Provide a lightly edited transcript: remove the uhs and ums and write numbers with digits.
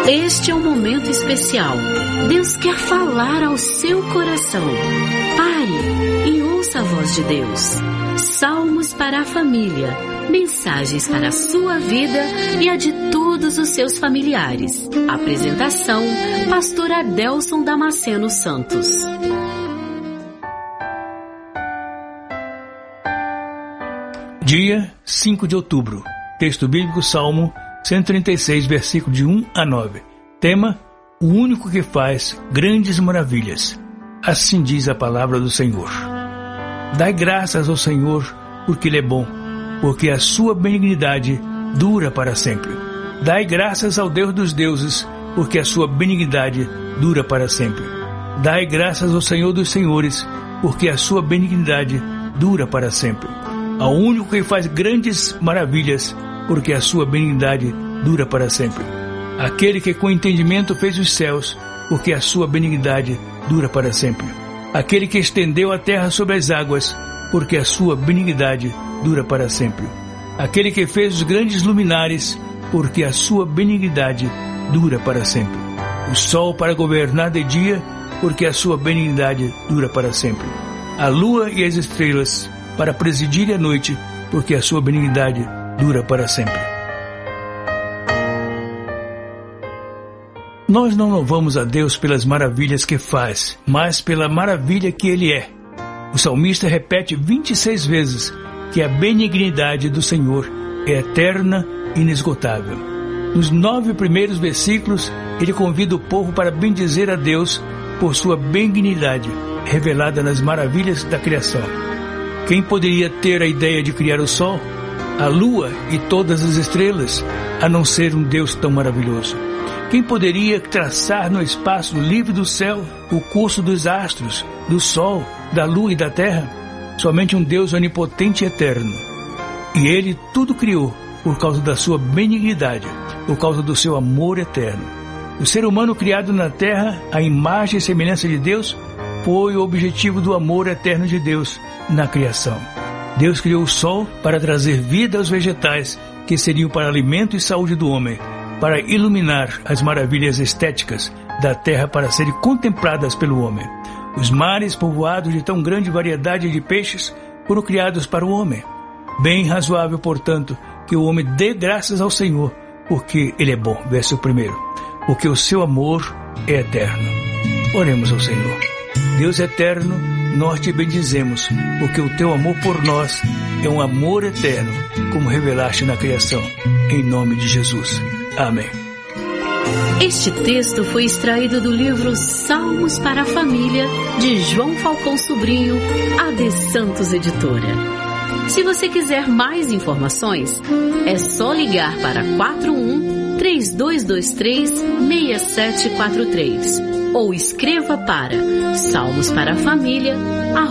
Este é um momento especial. Deus quer falar ao seu coração. Pare e ouça a voz de Deus. Salmos para a família. Mensagens para a sua vida e a de todos os seus familiares. Apresentação: Pastor Adelson Damasceno Santos. Dia 5 de outubro. Texto bíblico, Salmo 136, versículo de 1 a 9. Tema: o único que faz grandes maravilhas. Assim diz a palavra do Senhor. Dai graças ao Senhor, porque Ele é bom, porque a sua benignidade dura para sempre. Dai graças ao Deus dos deuses, porque a sua benignidade dura para sempre. Dai graças ao Senhor dos senhores, porque a sua benignidade dura para sempre. Ao único que faz grandes maravilhas, porque a sua benignidade dura para sempre. Aquele que com entendimento fez os céus, porque a sua benignidade dura para sempre. Aquele que estendeu a terra sobre as águas, porque a sua benignidade dura para sempre. Aquele que fez os grandes luminares, porque a sua benignidade dura para sempre. O sol para governar de dia, porque a sua benignidade dura para sempre. A lua e as estrelas para presidir a noite, porque a sua benignidade dura para sempre. Nós não louvamos a Deus pelas maravilhas que faz, mas pela maravilha que Ele é. O salmista repete 26 vezes que a benignidade do Senhor é eterna e inesgotável. Nos 9 primeiros versículos, ele convida o povo para bendizer a Deus por sua benignidade, revelada nas maravilhas da criação. Quem poderia ter a ideia de criar o sol, a lua e todas as estrelas, a não ser um Deus tão maravilhoso? Quem poderia traçar no espaço livre do céu o curso dos astros, do sol, da lua e da terra? Somente um Deus onipotente e eterno. E Ele tudo criou por causa da sua benignidade, por causa do seu amor eterno. O ser humano criado na terra, à imagem e semelhança de Deus, foi o objetivo do amor eterno de Deus na criação. Deus criou o sol para trazer vida aos vegetais, que seriam para alimento e saúde do homem, para iluminar as maravilhas estéticas da terra para serem contempladas pelo homem. Os mares povoados de tão grande variedade de peixes foram criados para o homem. Bem razoável, portanto, que o homem dê graças ao Senhor, porque Ele é bom. Verso 1. Porque o seu amor é eterno. Oremos ao Senhor. Deus eterno, nós te bendizemos, porque o teu amor por nós é um amor eterno, como revelaste na criação. Em nome de Jesus. Amém. Este texto foi extraído do livro Salmos para a Família, de João Falcão Sobrinho, AD Santos Editora. Se você quiser mais informações, é só ligar para 41-3223-6743 ou escreva para salmosparafamilia@gmail.com.